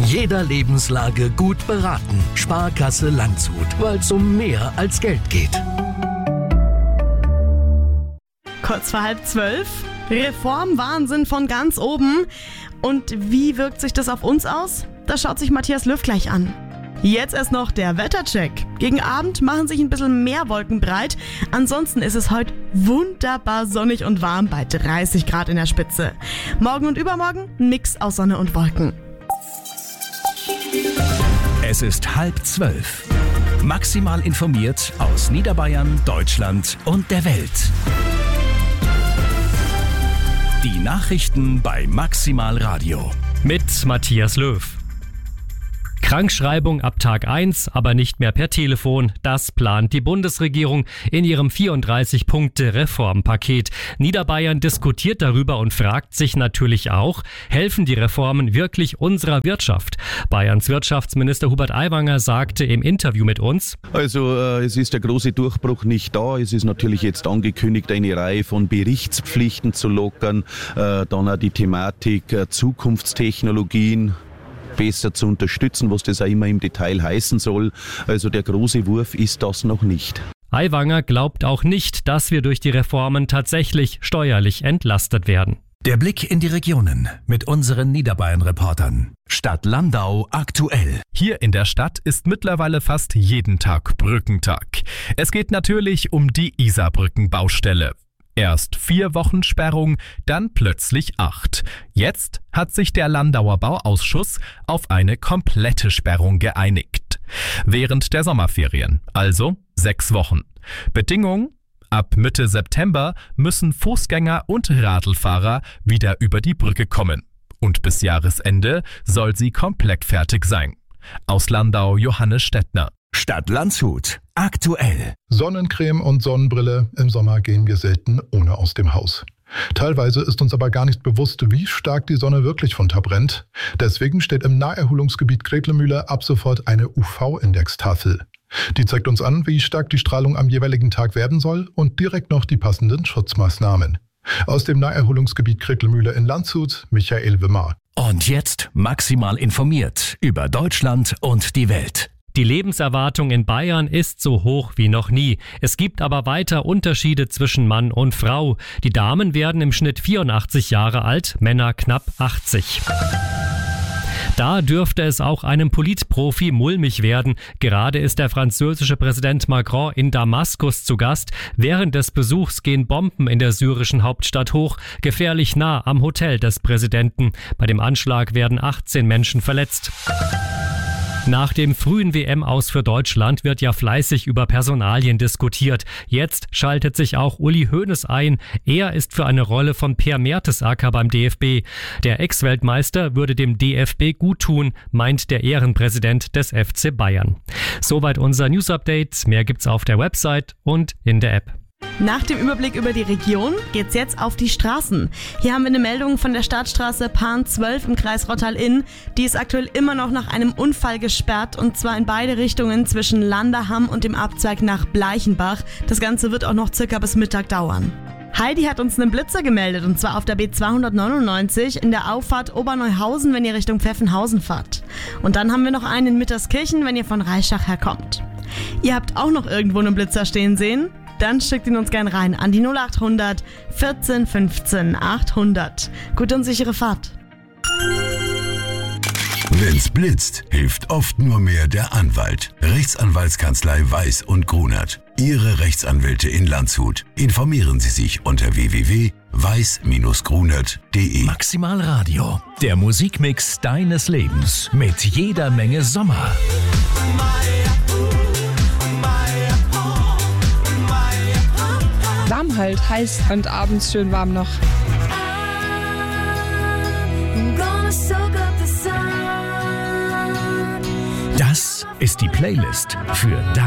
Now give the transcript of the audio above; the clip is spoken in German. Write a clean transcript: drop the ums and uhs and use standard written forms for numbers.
jeder Lebenslage gut beraten. Sparkasse Landshut, weil es um mehr als Geld geht. Kurz vor 11:30. Reformwahnsinn von ganz oben. Und wie wirkt sich das auf uns aus? Das schaut sich Matthias Löw gleich an. Jetzt erst noch der Wettercheck. Gegen Abend machen sich ein bisschen mehr Wolken breit. Ansonsten ist es heute wunderbar sonnig und warm bei 30 Grad in der Spitze. Morgen und übermorgen ein Mix aus Sonne und Wolken. Es ist 11:30. Maximal informiert aus Niederbayern, Deutschland und der Welt. Die Nachrichten bei Maximal Radio. Mit Matthias Löw. Krankschreibung ab Tag 1, aber nicht mehr per Telefon. Das plant die Bundesregierung in ihrem 34-Punkte-Reformpaket. Niederbayern diskutiert darüber und fragt sich natürlich auch, helfen die Reformen wirklich unserer Wirtschaft? Bayerns Wirtschaftsminister Hubert Aiwanger sagte im Interview mit uns: Also es ist der große Durchbruch nicht da. Es ist natürlich jetzt angekündigt, eine Reihe von Berichtspflichten zu lockern. Dann auch die Thematik Zukunftstechnologien besser zu unterstützen, was das auch immer im Detail heißen soll. Also der große Wurf ist das noch nicht. Aiwanger glaubt auch nicht, dass wir durch die Reformen tatsächlich steuerlich entlastet werden. Der Blick in die Regionen mit unseren Niederbayern-Reportern. Stadt Landau aktuell. Hier in der Stadt ist mittlerweile fast jeden Tag Brückentag. Es geht natürlich um die Isarbrückenbaustelle. Erst 4 Wochen Sperrung, dann plötzlich 8. Jetzt hat sich der Landauer Bauausschuss auf eine komplette Sperrung geeinigt. Während der Sommerferien, also 6 Wochen. Bedingung: ab Mitte September müssen Fußgänger und Radlfahrer wieder über die Brücke kommen. Und bis Jahresende soll sie komplett fertig sein. Aus Landau Johannes Stettner. Stadt Landshut aktuell. Sonnencreme und Sonnenbrille. Im Sommer gehen wir selten ohne aus dem Haus. Teilweise ist uns aber gar nicht bewusst, wie stark die Sonne wirklich verbrennt. Deswegen steht im Naherholungsgebiet Gretlemühle ab sofort eine UV-Indextafel. Die zeigt uns an, wie stark die Strahlung am jeweiligen Tag werden soll und direkt noch die passenden Schutzmaßnahmen. Aus dem Naherholungsgebiet Gretlemühle in Landshut, Michael Wimmer. Und jetzt maximal informiert über Deutschland und die Welt. Die Lebenserwartung in Bayern ist so hoch wie noch nie. Es gibt aber weiter Unterschiede zwischen Mann und Frau. Die Damen werden im Schnitt 84 Jahre alt, Männer knapp 80. Da dürfte es auch einem Politprofi mulmig werden. Gerade ist der französische Präsident Macron in Damaskus zu Gast. Während des Besuchs gehen Bomben in der syrischen Hauptstadt hoch, gefährlich nah am Hotel des Präsidenten. Bei dem Anschlag werden 18 Menschen verletzt. Nach dem frühen WM-Aus für Deutschland wird ja fleißig über Personalien diskutiert. Jetzt schaltet sich auch Uli Hoeneß ein. Er ist für eine Rolle von Per Mertesacker beim DFB. Der Ex-Weltmeister würde dem DFB gut tun, meint der Ehrenpräsident des FC Bayern. Soweit unser News-Update. Mehr gibt's auf der Website und in der App. Nach dem Überblick über die Region geht's jetzt auf die Straßen. Hier haben wir eine Meldung von der Stadtstraße Pan 12 im Kreis Rottal-Inn. Die ist aktuell immer noch nach einem Unfall gesperrt und zwar in beide Richtungen zwischen Landerham und dem Abzweig nach Bleichenbach. Das Ganze wird auch noch circa bis Mittag dauern. Heidi hat uns einen Blitzer gemeldet und zwar auf der B299 in der Auffahrt Oberneuhausen, wenn ihr Richtung Pfeffenhausen fahrt. Und dann haben wir noch einen in Mitterskirchen, wenn ihr von Reischach herkommt. Ihr habt auch noch irgendwo einen Blitzer stehen sehen? Dann schickt ihn uns gern rein an die 0800 14 15 800. Gute und sichere Fahrt. Wenn's blitzt, hilft oft nur mehr der Anwalt. Rechtsanwaltskanzlei Weiß und Grunert. Ihre Rechtsanwälte in Landshut. Informieren Sie sich unter www.weiß-grunert.de. Maximal Radio, der Musikmix deines Lebens mit jeder Menge Sommer. Warm halt, heiß und abends schön warm noch. Das ist die Playlist für